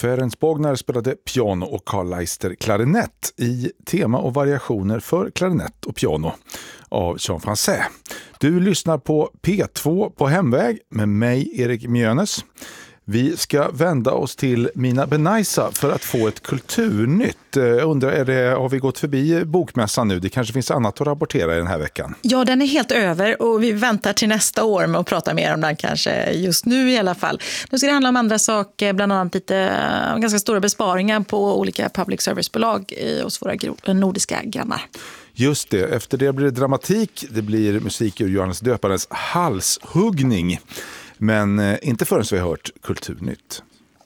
Ferenc Bogner spelade piano och Carl Leister klarinett i tema och variationer för klarinett och piano av Jean Français. Du lyssnar på P2 på hemväg med mig, Erik Mjönes. Vi ska vända oss till Mina Benaisa för att få ett kulturnytt. Jag undrar, har vi gått förbi bokmässan nu? Det kanske finns annat att rapportera i den här veckan. Ja, den är helt över och vi väntar till nästa år med att prata mer om den kanske just nu i alla fall. Nu ska det handla om andra saker, bland annat lite ganska stora besparingar på olika public service-bolag hos våra nordiska grannar. Just det, efter det blir det dramatik, det blir musik ur Johannes Döparens halshuggning. Men inte förrän vi har hört Kulturnytt.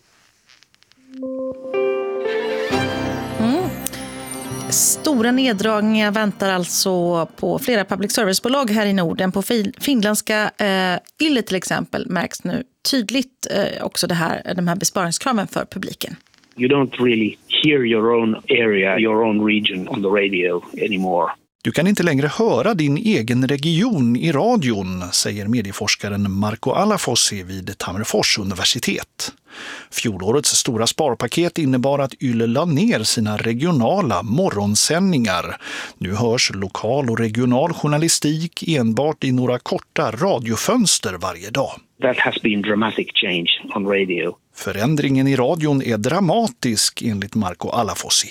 Stora neddragningar väntar alltså på flera public service-bolag här i Norden. På finländska Yle till exempel märks nu tydligt också de här besparingskraven för publiken. You don't really hear your own area, your own region on the radio anymore. Du kan inte längre höra din egen region i radion, säger medieforskaren Marco Alafossi vid Tammerfors universitet. Fjolårets stora sparpaket innebar att Yle la ner sina regionala morgonsändningar. Nu hörs lokal och regional journalistik enbart i några korta radiofönster varje dag. That has been dramatic change on radio. Förändringen i radion är dramatisk enligt Marco Alafossi.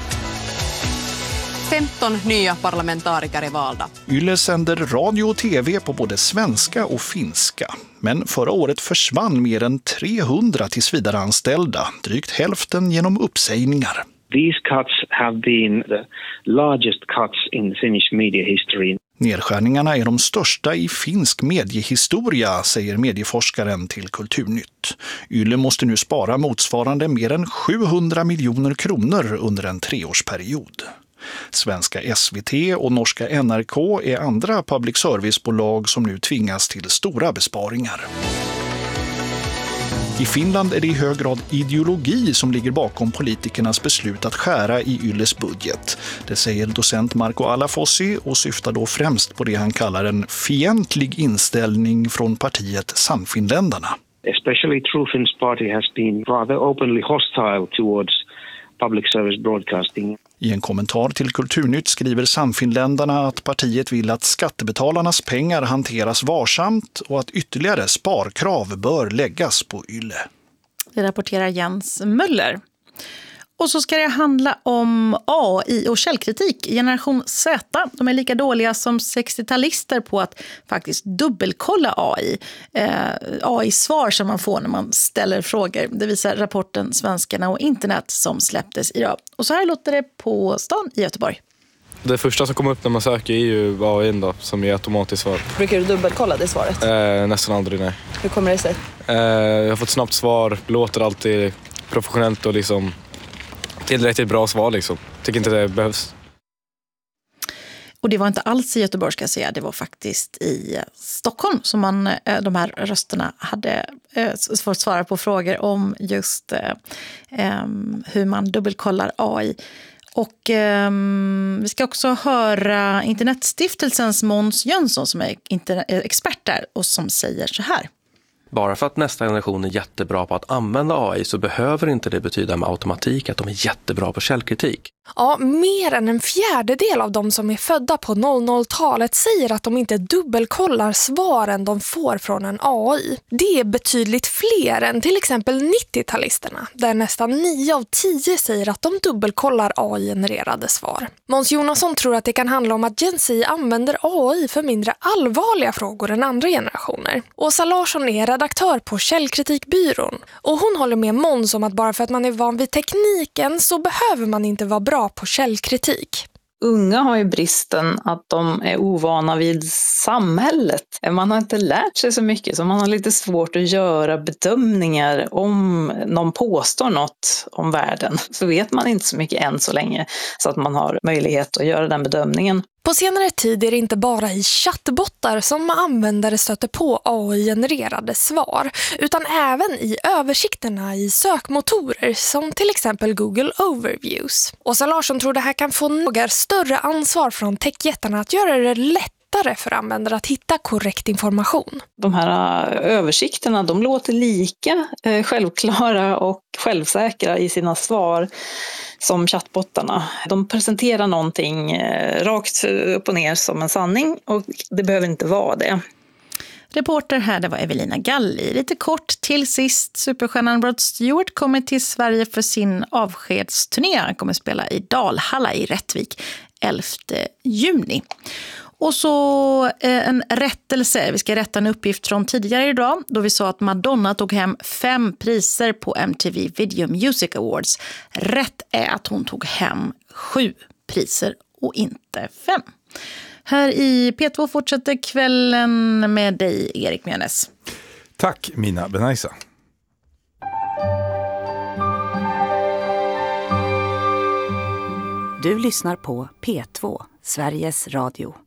15 nya parlamentariker är valda. Yle sänder radio och tv på både svenska och finska. Men förra året försvann mer än 300 tillsvidareanställda, drygt hälften genom uppsägningar. These cuts have been the largest cuts in Finnish media history. Nedskärningarna är de största i finsk mediehistoria, säger medieforskaren till Kulturnytt. Yle måste nu spara motsvarande mer än 700 miljoner kronor under en 3-årsperiod. Svenska SVT och norska NRK är andra public service-bolag som nu tvingas till stora besparingar. I Finland är det i hög grad ideologi som ligger bakom politikernas beslut att skära i Yles budget. Det säger docent Marco Alafossi och syftar då främst på det han kallar en fientlig inställning från partiet Sannfinländarna. Especially True Finns Party has been rather openly hostile towards public service broadcasting. I en kommentar till Kulturnytt skriver Sannfinländarna att partiet vill att skattebetalarnas pengar hanteras varsamt och att ytterligare sparkrav bör läggas på Yle. Det rapporterar Jens Möller. Och så ska det handla om AI och källkritik. Generation Z, de är lika dåliga som 60-talister på att faktiskt dubbelkolla AI. AI-svar som man får när man ställer frågor. Det visar rapporten Svenskarna och internet som släpptes idag. Och så här låter det på stan i Göteborg. Det första som kommer upp när man söker är ju AI då, som är automatiskt svar. Brukar du dubbelkolla det svaret? Nästan aldrig, nej. Hur kommer det sig? Jag har fått snabbt svar, låter alltid professionellt och liksom tillräckligt bra svar liksom. Tycker inte det behövs. Och det var inte alls i Göteborg ska jag säga, det var faktiskt i Stockholm som de här rösterna hade fått svara på frågor om just hur man dubbelkollar AI. Och vi ska också höra Internetstiftelsens Måns Jönsson som är expert där och som säger så här. Bara för att nästa generation är jättebra på att använda AI så behöver inte det betyda med automatik att de är jättebra på källkritik. Ja, mer än en fjärdedel av de som är födda på 00-talet säger att de inte dubbelkollar svaren de får från en AI. Det är betydligt fler än till exempel 90-talisterna, där nästan 9 av 10 säger att de dubbelkollar AI-genererade svar. Måns Jonasson tror att det kan handla om att Gen Z använder AI för mindre allvarliga frågor än andra generationer. Åsa Larsson är redaktör på Källkritikbyrån och hon håller med Måns om att bara för att man är van vid tekniken så behöver man inte vara bra på källkritik. Unga har ju bristen att de är ovana vid samhället. Man har inte lärt sig så mycket så man har lite svårt att göra bedömningar om någon påstår något om världen. Så vet man inte så mycket än så länge så att man har möjlighet att göra den bedömningen. På senare tid är det inte bara i chattbottar som användare stöter på AI-genererade svar, utan även i översikterna i sökmotorer som till exempel Google Overviews. Åsa Larsson tror det här kan få några större ansvar från techjättarna att göra det lättare lättare för användare att hitta korrekt information. De här översikterna, de låter lika självklara och självsäkra i sina svar som chattbottarna. De presenterar någonting rakt upp och ner som en sanning och det behöver inte vara det. Reporter här, det var Evelina Galli. Lite kort till sist, superstjärnan Rod Stewart kommer till Sverige för sin avskedsturné. Han kommer spela i Dalhalla i Rättvik 11 juni. Och så en rättelse. Vi ska rätta en uppgift från tidigare idag då vi sa att Madonna tog hem 5 priser på MTV Video Music Awards. Rätt är att hon tog hem 7 priser och inte 5. Här i P2 fortsätter kvällen med dig, Erik Mjörnes. Tack, Mina Benaisa. Du lyssnar på P2, Sveriges Radio.